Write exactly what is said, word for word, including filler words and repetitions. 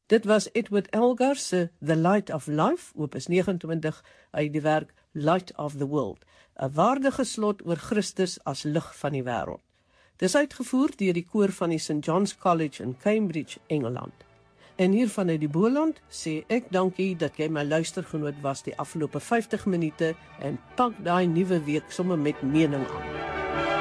Dit was Edward Elgar se The Light of Life, opus negenentwintig, uit die werk Light of the World, 'n waardige slot oor Christus as lig van die wêreld. Dis uitgevoer deur die koor van die Saint John's College in Cambridge, Engeland. En hier vanuit die Boland sê ek dankie dat jy my luistergenoot was die afgelope vyftig minute en pak daai nuwe week sommer met mening aan.